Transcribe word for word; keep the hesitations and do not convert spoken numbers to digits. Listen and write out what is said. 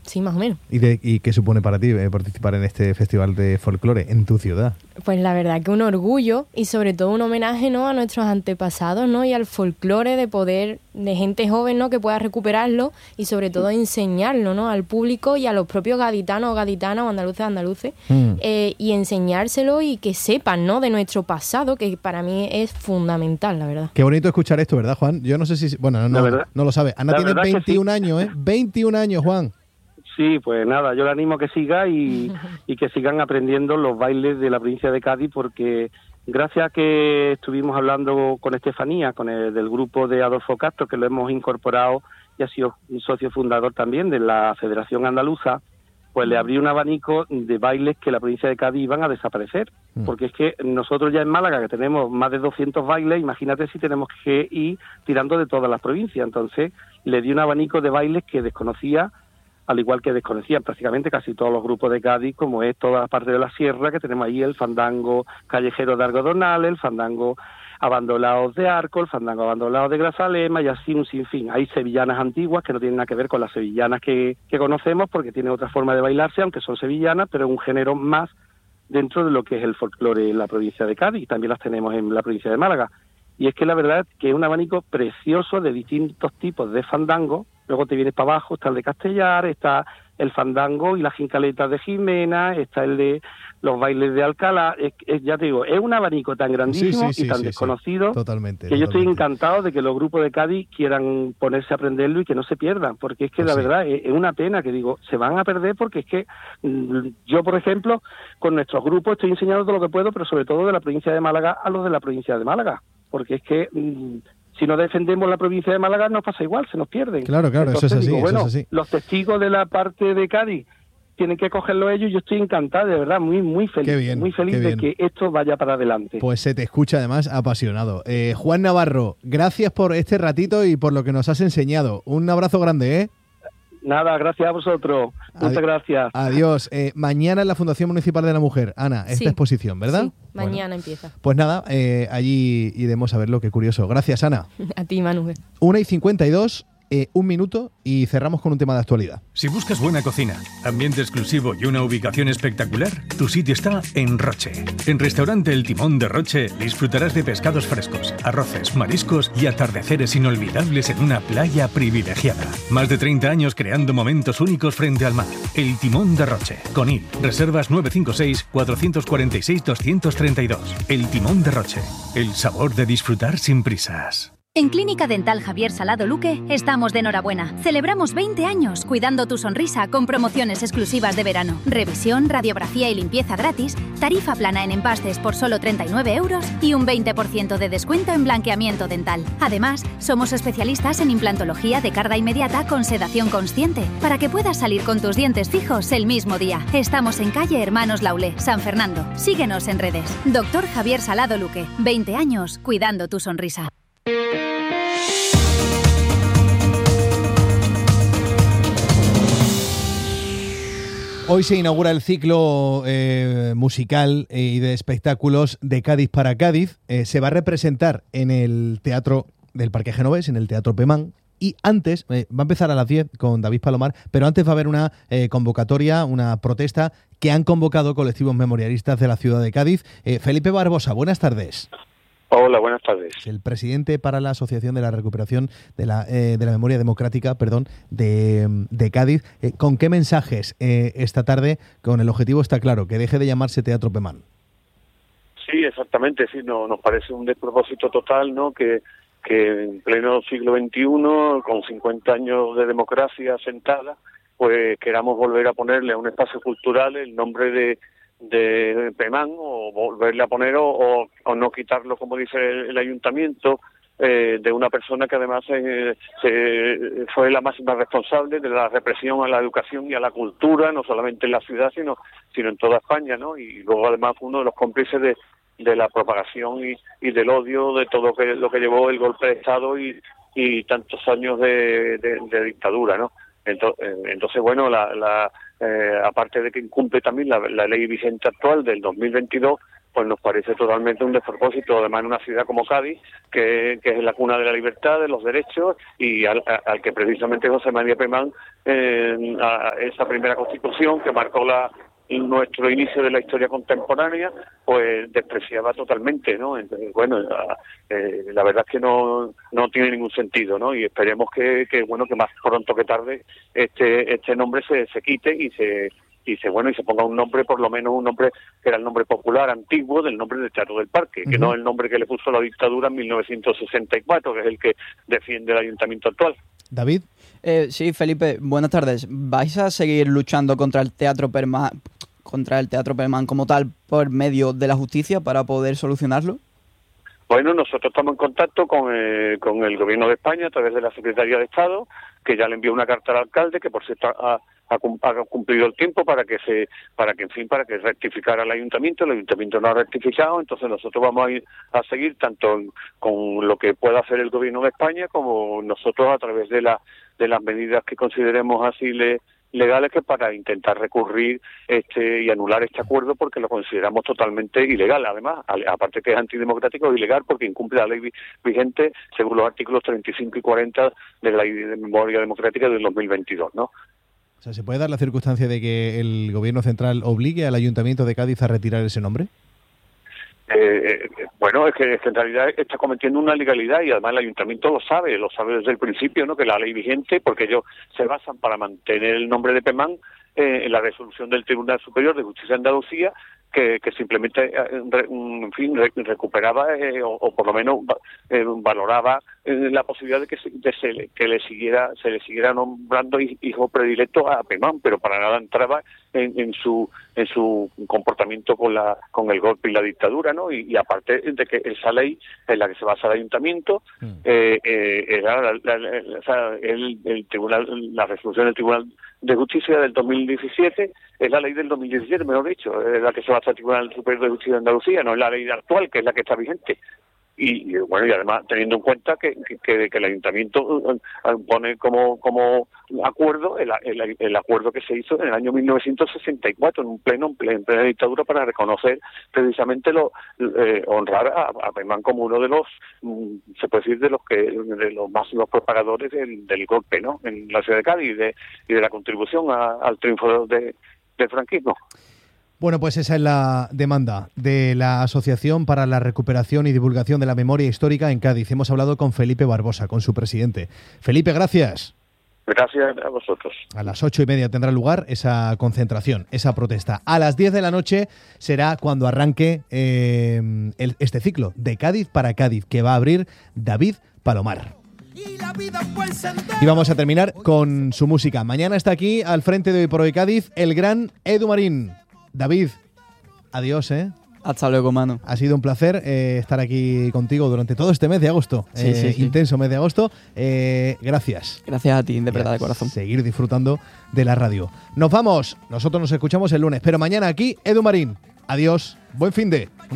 Sí, más o menos. ¿Y, de, y qué supone para ti eh, participar en este festival de folclore en tu ciudad? Pues la verdad que un orgullo y sobre todo un homenaje, ¿no?, a nuestros antepasados, ¿no?, y al folclore, de poder, de gente joven, ¿no?, que pueda recuperarlo y sobre todo enseñarlo, ¿no?, al público y a los propios gaditanos o gaditanas o andaluces andaluces mm. eh, y enseñárselo y que sepan, ¿no?, de nuestro pasado, que para mí es fundamental, la verdad. Qué bonito escuchar esto, ¿verdad, Juan? Yo no sé si... Bueno, no, no, no lo sabe. Ana tiene veintiún sí. años, ¿eh? veintiún años, Juan. Sí, pues nada, yo le animo a que siga y, y que sigan aprendiendo los bailes de la provincia de Cádiz, porque gracias a que estuvimos hablando con Estefanía, con el del grupo de Adolfo Castro, que lo hemos incorporado y ha sido un socio fundador también de la Federación Andaluza, pues le abrió un abanico de bailes que la provincia de Cádiz iban a desaparecer, porque es que nosotros ya en Málaga, que tenemos más de doscientos bailes, imagínate si tenemos que ir tirando de todas las provincias. Entonces le dio un abanico de bailes que desconocía, al igual que desconocían prácticamente casi todos los grupos de Cádiz, como es toda la parte de la sierra, que tenemos ahí el fandango callejero de Algodonales, el fandango abandonados de Arco, el fandango abandonado de Grazalema y así un sinfín. Hay sevillanas antiguas que no tienen nada que ver con las sevillanas que, que conocemos, porque tienen otra forma de bailarse, aunque son sevillanas, pero es un género más dentro de lo que es el folclore en la provincia de Cádiz, y también las tenemos en la provincia de Málaga. Y es que la verdad es que es un abanico precioso de distintos tipos de fandango. Luego te vienes para abajo, está el de Castellar, está el fandango y las jincaletas de Jimena, está el de los bailes de Alcalá. Es, es, ya te digo, es un abanico tan grandísimo sí, sí, sí, y tan sí, desconocido sí. Totalmente, que totalmente. yo estoy encantado de que los grupos de Cádiz quieran ponerse a aprenderlo y que no se pierdan, porque es que pues la sí. verdad es, es una pena que digo, se van a perder, porque es que mmm, yo, por ejemplo, con nuestros grupos estoy enseñando todo lo que puedo, pero sobre todo de la provincia de Málaga a los de la provincia de Málaga, porque es que... Mmm, si no defendemos la provincia de Málaga nos pasa igual, se nos pierden. Claro, claro, Entonces, eso es así, digo, bueno, eso es así. Los testigos de la parte de Cádiz tienen que cogerlo ellos y yo estoy encantado, de verdad, muy muy feliz, bien, muy feliz de que esto vaya para adelante. Pues se te escucha además apasionado. Eh, Juan Navarro, gracias por este ratito y por lo que nos has enseñado. Un abrazo grande, ¿eh? Nada, gracias a vosotros. Muchas Adi- gracias. Adiós. Eh, mañana en la Fundación Municipal de la Mujer, Ana, esta sí. exposición, ¿verdad? Sí, mañana bueno, empieza. Pues nada, eh, allí iremos a verlo, qué curioso. Gracias, Ana. A ti, Manu. una y cincuenta y dos, eh, un minuto y cerramos con un tema de actualidad. Si buscas buena cocina, ambiente exclusivo y una ubicación espectacular, tu sitio está en Roche. En Restaurante El Timón de Roche disfrutarás de pescados frescos, arroces, mariscos y atardeceres inolvidables en una playa privilegiada. Más de treinta años creando momentos únicos frente al mar. El Timón de Roche. Conil. Reservas nueve cinco seis, cuatro cuatro seis, dos tres dos. El Timón de Roche. El sabor de disfrutar sin prisas. En Clínica Dental Javier Salado Luque estamos de enhorabuena. Celebramos veinte años cuidando tu sonrisa con promociones exclusivas de verano. Revisión, radiografía y limpieza gratis, tarifa plana en empastes por solo treinta y nueve euros y un veinte por ciento de descuento en blanqueamiento dental. Además, somos especialistas en implantología de carga inmediata con sedación consciente para que puedas salir con tus dientes fijos el mismo día. Estamos en calle Hermanos Laulé, San Fernando. Síguenos en redes. Doctor Javier Salado Luque. veinte años cuidando tu sonrisa. Hoy se inaugura el ciclo eh, musical y de espectáculos de Cádiz para Cádiz. Eh, se va a representar en el Teatro del Parque Genovés, en el Teatro Pemán. Y antes, eh, va a empezar a las diez con David Palomar, pero antes va a haber una eh, convocatoria, una protesta que han convocado colectivos memorialistas de la ciudad de Cádiz. Eh, Felipe Barbosa, buenas tardes. Hola, buenas tardes. El presidente para la Asociación de la Recuperación de la, eh, de la Memoria Democrática, perdón, de, de Cádiz. Eh, ¿Con qué mensajes eh, esta tarde? Con el objetivo está claro, que deje de llamarse Teatro Pemán. Sí, exactamente, sí, no, nos parece un despropósito total, ¿no? Que, que en pleno siglo veintiuno, con cincuenta años de democracia sentada, pues queramos volver a ponerle a un espacio cultural el nombre de de Pemán, o volverle a poner o, o, o no quitarlo, como dice el, el ayuntamiento, eh, de una persona que además eh, se, fue la máxima responsable de la represión a la educación y a la cultura, no solamente en la ciudad, sino sino en toda España, ¿no? Y luego además uno de los cómplices de, de la propagación y, y del odio de todo que, lo que llevó el golpe de Estado y, y tantos años de, de, de dictadura, ¿no? Entonces, entonces bueno, la, la eh, aparte de que incumple también la, la ley vigente actual del dos mil veintidós, pues nos parece totalmente un despropósito, además en una ciudad como Cádiz, que, que es la cuna de la libertad, de los derechos, y al, al que precisamente José María Pemán, eh, a esa primera constitución que marcó la nuestro inicio de la historia contemporánea, pues despreciaba totalmente, ¿no? Entonces, bueno, la, eh, la verdad es que no no tiene ningún sentido, ¿no? Y esperemos que, que bueno, que más pronto que tarde este este nombre se, se quite y se y se bueno y se ponga un nombre, por lo menos un nombre que era el nombre popular antiguo del nombre del Teatro del Parque, uh-huh. que no el nombre que le puso la dictadura en mil novecientos sesenta y cuatro, que es el que defiende el ayuntamiento actual. David. Eh, sí, Felipe, buenas tardes. ¿Vais a seguir luchando contra el Teatro Pemán, contra el Teatro Pemán como tal por medio de la justicia para poder solucionarlo? Bueno, nosotros estamos en contacto con, eh, con el Gobierno de España a través de la Secretaría de Estado, que ya le envió una carta al alcalde, que por cierto ha, ha, ha cumplido el tiempo para que se, para que en fin, para que rectificara el ayuntamiento. El ayuntamiento no ha rectificado, entonces nosotros vamos a ir a seguir tanto con lo que pueda hacer el Gobierno de España como nosotros a través de la de las medidas que consideremos así le legales, que para intentar recurrir este y anular este acuerdo, porque lo consideramos totalmente ilegal. Además, aparte que es antidemocrático, es ilegal porque incumple la ley vigente según los artículos treinta y cinco y cuarenta de la Ley de Memoria Democrática del dos mil veintidós, ¿no? O sea, ¿se puede dar la circunstancia de que el Gobierno central obligue al Ayuntamiento de Cádiz a retirar ese nombre? Eh, eh, bueno, es que, es que en realidad está cometiendo una ilegalidad y además el ayuntamiento lo sabe, lo sabe desde el principio, ¿no? Que la ley vigente, porque ellos se basan para mantener el nombre de Pemán eh, en la resolución del Tribunal Superior de Justicia de Andalucía, que, que simplemente, eh, re, en fin, re, recuperaba eh, o, o por lo menos eh, valoraba eh, la posibilidad de que se, de se, que le siguiera se le siguiera nombrando hijo predilecto a Pemán, pero para nada entraba en, en su en su comportamiento con la con el golpe y la dictadura, ¿no? Y, y aparte de que esa ley en la que se basa el ayuntamiento mm. eh, eh, era la, la, la, o sea, el, el tribunal la resolución del Tribunal de Justicia del dos mil diecisiete es la ley del dos mil diecisiete, mejor dicho, es la que se basa el Tribunal Superior de Justicia de Andalucía, no es la ley actual, que es la que está vigente. Y, y bueno, y además teniendo en cuenta que, que, que el ayuntamiento pone como como acuerdo el, el, el acuerdo que se hizo en el año mil novecientos sesenta y cuatro en un pleno en plena, en plena dictadura para reconocer precisamente lo eh, honrar a, a Pemán como uno de los se puede decir de los que de los máximos propagadores del, del golpe, ¿no? En la ciudad de Cádiz y de, y de la contribución a, al triunfo de, del franquismo. Bueno, pues esa es la demanda de la Asociación para la Recuperación y Divulgación de la Memoria Histórica en Cádiz. Hemos hablado con Felipe Barbosa, con su presidente. Felipe, gracias. Gracias a vosotros. A las ocho y media tendrá lugar esa concentración, esa protesta. A las diez de la noche será cuando arranque eh, el, este ciclo de Cádiz para Cádiz, que va a abrir David Palomar. Y vamos a terminar con su música. Mañana está aquí, al frente de Hoy por Hoy Cádiz, el gran Edu Marín. David, adiós, ¿eh? Hasta luego, mano. Ha sido un placer eh, estar aquí contigo durante todo este mes de agosto. Sí, eh, sí, sí. Intenso mes de agosto. Eh, gracias. Gracias a ti, de verdad, de corazón. Seguir disfrutando de la radio. Nos vamos. Nosotros nos escuchamos el lunes, pero mañana aquí, Edu Marín. Adiós. Buen fin de...